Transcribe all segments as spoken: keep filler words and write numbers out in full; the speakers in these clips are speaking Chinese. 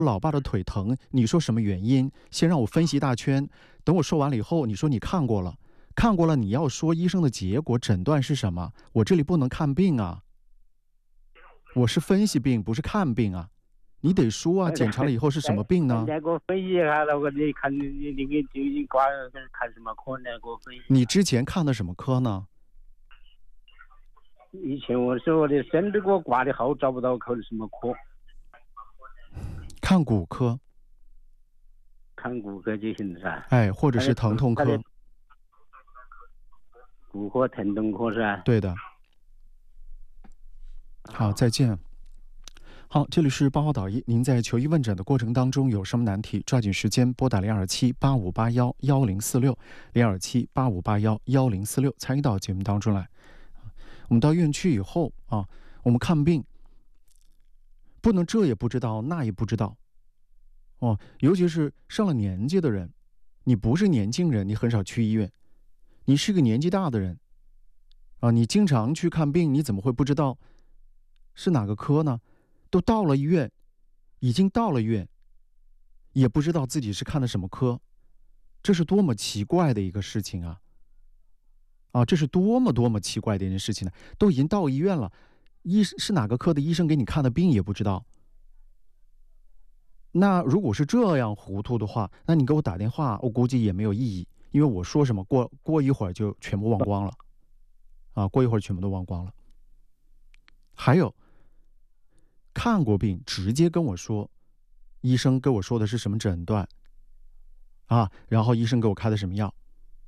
老爸的腿疼，你说什么原因？先让我分析一大圈，等我说完了以后，你说你看过了，看过了，你要说医生的结果，诊断是什么？我这里不能看病啊，我是分析病，不是看病啊。你得说啊，检查了以后是什么病呢？ 再给我分析一下，那个你看你你给究竟挂看什么科呢？给我分析。 你之前看的什么科呢？ 以前我说我的身子给我挂的好，找不到考的什么科。 看骨科。 看骨科就行了噻。 哎，或者是疼痛科。 骨科、疼痛科是吧？ 对的。好，再见。好，这里是八号导医，您在求医问诊的过程当中有什么难题，抓紧时间拨打零二七八五八幺幺零四六零二七八五八幺幺零四六参与到节目当中来。我们到医院去以后啊，我们看病不能这也不知道那也不知道哦，尤其是上了年纪的人，你不是年轻人，你很少去医院，你是个年纪大的人啊，你经常去看病，你怎么会不知道是哪个科呢？都到了医院，已经到了医院，也不知道自己是看的什么科，这是多么奇怪的一个事情啊！啊，这是多么多么奇怪的一件事情呢！都已经到医院了，医是哪个科的医生给你看的病也不知道。那如果是这样糊涂的话，那你给我打电话，我估计也没有意义，因为我说什么过过一会儿就全部忘光了，啊，过一会儿全部都忘光了。还有。看过病直接跟我说，医生跟我说的是什么诊断啊，然后医生给我开的什么药，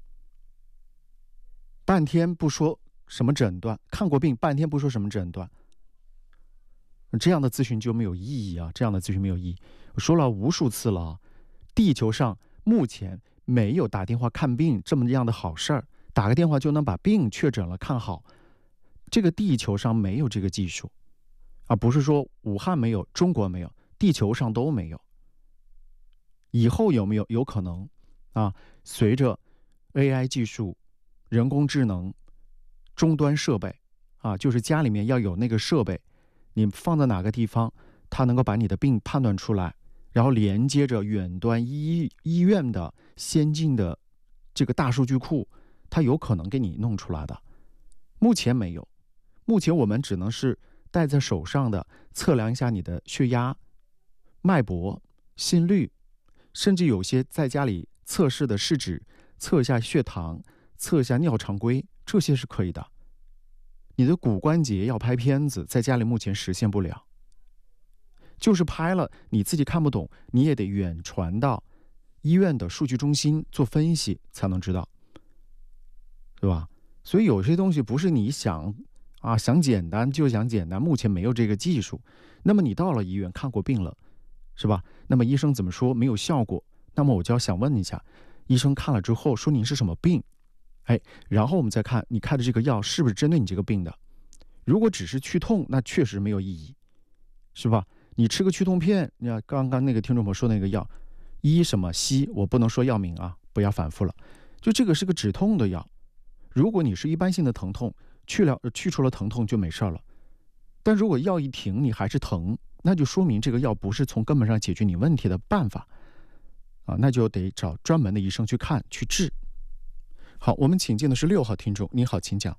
半天不说什么诊断，看过病半天不说什么诊断，这样的咨询就没有意义啊，这样的咨询没有意义。我说了无数次了，地球上目前没有打电话看病这么样的好事儿，打个电话就能把病确诊了看好，这个地球上没有这个技术啊，不是说武汉没有，中国没有，地球上都没有。以后有没有？有可能啊，随着 A I 技术、人工智能、终端设备啊，就是家里面要有那个设备，你放在哪个地方，它能够把你的病判断出来，然后连接着远端医医院的先进的这个大数据库，它有可能给你弄出来的。目前没有，目前我们只能是戴在手上的，测量一下你的血压、脉搏、心率，甚至有些在家里测试的试纸，测一下血糖，测一下尿常规，这些是可以的。你的骨关节要拍片子，在家里目前实现不了，就是拍了你自己看不懂，你也得远传到医院的数据中心做分析才能知道，对吧？所以有些东西不是你想啊想简单就想简单，目前没有这个技术。那么你到了医院看过病了，是吧？那么医生怎么说没有效果？那么我就要想问一下，医生看了之后说您是什么病？哎，然后我们再看你开的这个药是不是针对你这个病的。如果只是去痛，那确实没有意义，是吧？你吃个去痛片，你看刚刚那个听众朋友说的那个药，医什么西，我不能说药名啊，不要反复了。就这个是个止痛的药，如果你是一般性的疼痛，去了去除了疼痛就没事了。但如果药一停，你还是疼，那就说明这个药不是从根本上解决你问题的办法啊，那就得找专门的医生去看去治。好，我们请进的是六号听众，你好，请讲。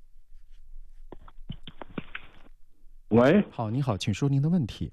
喂， 好，你好，请说您的问题。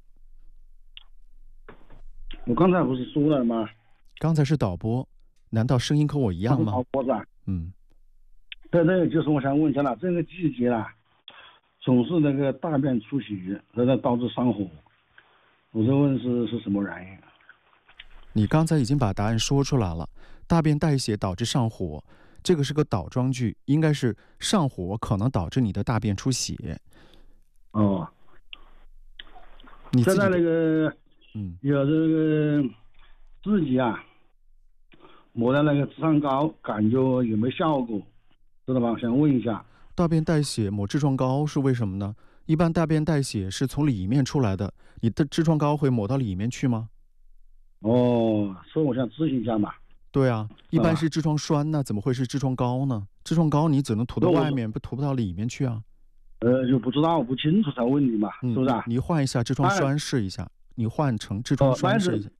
我刚才不是说了吗？ 刚才是导播，难道声音和我一样吗？ 导播噻。 嗯。 对对，就是我想问一下了，这个季节啦，总是那个大便出血，然后导致上火，我就问是是什么原因？ 你刚才已经把答案说出来了，大便代谢导致上火，这个是个倒装句，应该是上火可能导致你的大便出血。 哦， 你现在那个， 嗯， 有这个自己啊，抹的那个痔疮膏，感觉有没有效果？知道吧？想问一下。 大便代谢抹痔疮膏是为什么呢？一般大便代谢是从里面出来的，你的痔疮膏会抹到里面去吗？ 哦，所以我想咨询一下嘛。 对啊，一般是痔疮栓呢，怎么会是痔疮膏呢？痔疮膏你只能涂到外面，不涂不到里面去啊。 呃，就不知道不清楚才问你嘛， 嗯、 是不是啊？ 你换一下痔疮栓试一下你换成痔疮哦那是栓试一下。